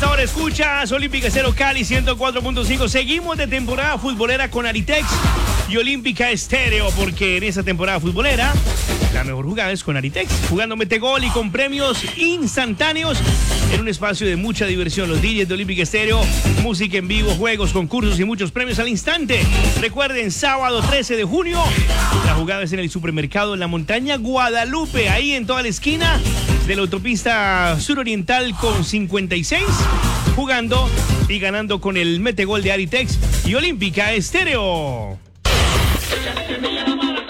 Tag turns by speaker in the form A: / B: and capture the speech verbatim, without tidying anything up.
A: esta hora escuchas Olímpica Estéreo Cali ciento cuatro punto cinco. Seguimos de temporada futbolera con Aritex y Olímpica Estéreo, porque en esa temporada futbolera la mejor jugada es con Aritex, jugando Metegol y con premios instantáneos en un espacio de mucha diversión. Los D Js de Olímpica Estéreo, música en vivo, juegos, concursos y muchos premios al instante. Recuerden, sábado trece de junio, la jugada es en el supermercado en la montaña Guadalupe, ahí en toda la esquina de la autopista suroriental con cincuenta y seis, jugando y ganando con el Metegol de Aritex y Olímpica Estéreo.